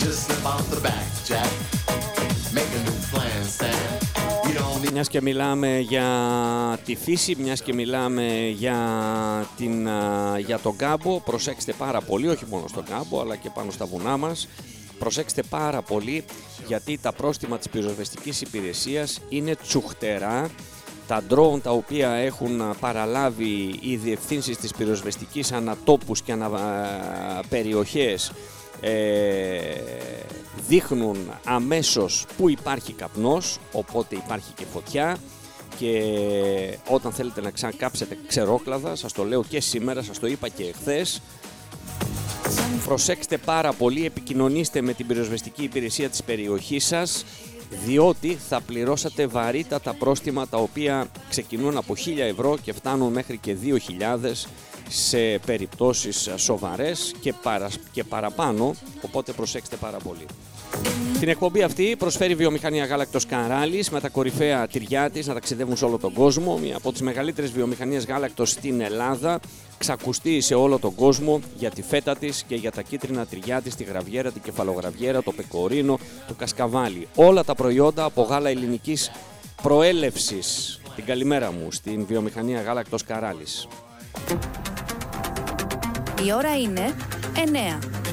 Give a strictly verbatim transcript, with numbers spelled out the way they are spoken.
Μιας και μιλάμε για τη φύση, μιας και μιλάμε για, την, για τον κάμπο, προσέξτε πάρα πολύ, όχι μόνο στον κάμπο αλλά και πάνω στα βουνά μας. Προσέξτε πάρα πολύ, γιατί τα πρόστιμα της πυροσβεστικής υπηρεσίας είναι τσουχτερά. Τα ντρόουν τα οποία έχουν παραλάβει οι διευθύνσεις της πυροσβεστικής ανατόπους και αναπεριοχές ε, δείχνουν αμέσως που υπάρχει καπνός, οπότε υπάρχει και φωτιά, και όταν θέλετε να ξανακάψετε ξερόκλαδα, σας το λέω και σήμερα, σας το είπα και εχθές, προσέξτε πάρα πολύ, επικοινωνήστε με την πυροσβεστική υπηρεσία της περιοχής σας, διότι θα πληρώσατε βαρύτατα πρόστιμα τα οποία ξεκινούν από χίλια ευρώ και φτάνουν μέχρι και δύο χιλιάδες σε περιπτώσεις σοβαρές και, παρα, και παραπάνω, οπότε προσέξτε πάρα πολύ. Την εκπομπή αυτή προσφέρει η βιομηχανία γάλακτος Καράλης με τα κορυφαία τυριά της να ταξιδεύουν σε όλο τον κόσμο. Μία από τις μεγαλύτερες βιομηχανίες γάλακτος στην Ελλάδα, ξακουστεί σε όλο τον κόσμο για τη φέτα της και για τα κίτρινα τυριά της, τη γραβιέρα, την κεφαλογραβιέρα, το πεκορίνο, το κασκαβάλι. Όλα τα προϊόντα από γάλα ελληνικής προέλευσης. Την καλημέρα μου στην βιομηχανία γάλακτος Καράλης. Η ώρα είναι εννέα.